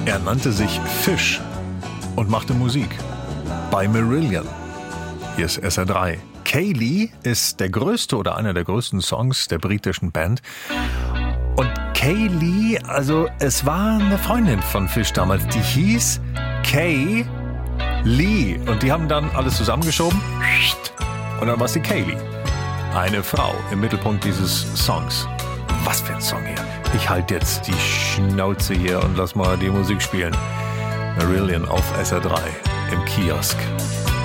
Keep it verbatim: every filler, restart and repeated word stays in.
Er nannte sich Fish und machte Musik bei Marillion. Hier ist S R drei. Kayleigh ist der größte oder einer der größten Songs der britischen Band. Und Kayleigh, also es war eine Freundin von Fish damals, die hieß Kay Lee. Und die haben dann alles zusammengeschoben und dann war sie Kayleigh. Eine Frau im Mittelpunkt dieses Songs. Was für ein Song hier. Ich halte jetzt die Schnauze hier und lass mal die Musik spielen. Marillion auf S R drei im Kiosk.